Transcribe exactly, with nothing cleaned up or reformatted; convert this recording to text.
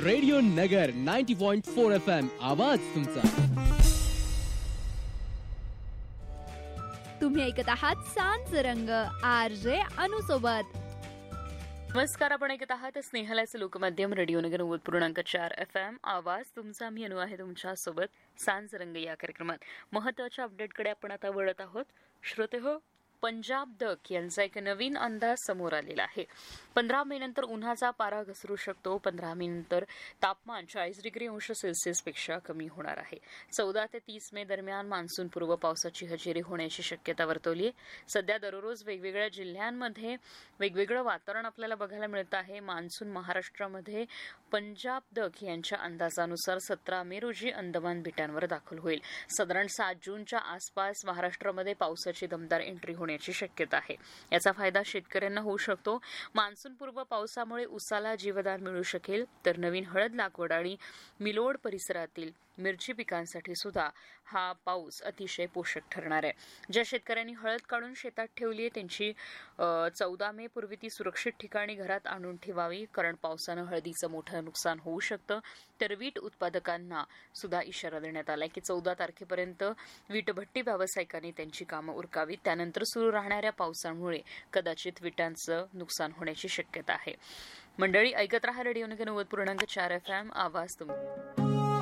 Radio नगर ninety point four F M आवाज तुमचा. तुम्ही ऐकत आहात सांज रंग आर जे अनु सोबत. नमस्कार, आपण ऐकत आहात स्नेहलाचं लोकमाध्यम रेडिओ नगर नव्वद पूर्णांक चार एफ एम आवाज तुमचा. मी अनु आहे तुमच्या सोबत सांज रंग या कार्यक्रमात. महत्वाच्या अपडेटकडे आपण आता वळत आहोत. श्रोते हो, पंजाब दक यांचा एक नवीन अंदाज समोर आलेला आहे. पंधरा मे नंतर उन्हाचा पारा घसरू शकतो. पंधरा मे नंतर तापमान चाळीस डिग्री अंश सेल्सिअस पेक्षा कमी होणार आहे. चौदा ते तीस मे दरम्यान मान्सून पूर्व पावसाची हजेरी होण्याची शक्यता वर्तवली आहे. सध्या दररोज वेगवेगळ्या जिल्ह्यांमध्ये वेगवेगळं वातावरण आपल्याला बघायला मिळतं आहे. मान्सून महाराष्ट्रामध्ये पंजाब दक यांच्या अंदाजानुसार सतरा मे रोजी अंदमान बेटांवर दाखल होईल. साधारण सात जूनच्या आसपास महाराष्ट्रामध्ये पावसाची दमदार एंट्री होण्याची शक्यता आहे. याचा फायदा शेतकऱ्यांना होऊ शकतो. मान्सून पूर्व पावसामुळे उसाला जीवदान मिळू शकेल, तर नवीन हळद लागवड आणि मिलोड परिसरातील मिरची पिकांसाठी सुद्धा हा पाऊस अतिशय पोषक ठरणार आहे. ज्या शेतकऱ्यांनी हळद काढून शेतात ठेवली आहे त्यांची चौदा मे पूर्वी ती सुरक्षित ठिकाणी घरात आणून ठेवावी, कारण पावसानं हळदीचं मोठं नुकसान होऊ शकतं. तर वीट उत्पादकांना सुद्धा इशारा देण्यात आलाय की चौदा तारखेपर्यंत वीटभट्टी व्यावसायिकांनी त्यांची कामं उरकावीत. त्यानंतर सुरू राहणाऱ्या पावसामुळे कदाचित विटांचं नुकसान होण्याची शक्यता आहे. मंडळी, ऐकत रहा रेडिओ नगर नव्वद पूर्णांक चार एफ एम आवाज तुम.